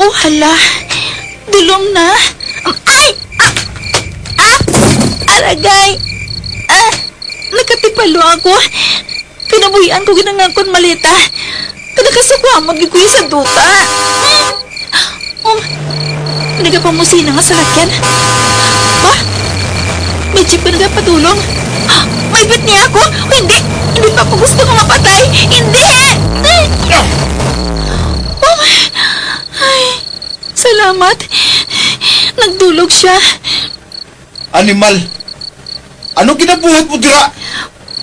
Oh, hala. Dulong na. Ay! Aragay! Nakatipalo ako. Kinabuhian ko ginangakon malita. Kadakasukwamod gikuya sa duta. Nagapamusina nga sa lakyan. Ba? May jeep ka nagapatulong. May bit niya ako. O hindi! Hindi pa ako gusto kong mapatay. Hindi! Ay, salamat. Nagdulog siya. Animal! Ano kinabuhat mo dira?